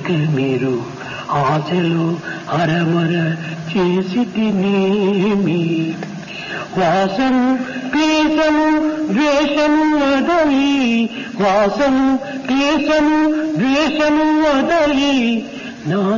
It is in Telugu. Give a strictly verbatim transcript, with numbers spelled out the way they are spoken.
ఇక మీరు ఆశలు హరమర చేసి తినేమి వాసము క్లేశము ద్వేషము వదలి వాసము క్లేశము ద్వేషము వదలి నా